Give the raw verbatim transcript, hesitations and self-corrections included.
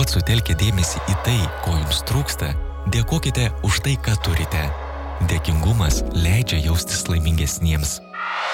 užuot sutelkę dėmesį į tai, ko jums trūksta, dėkokite už tai, ką turite. Dėkingumas leidžia jaustis laimingesniems.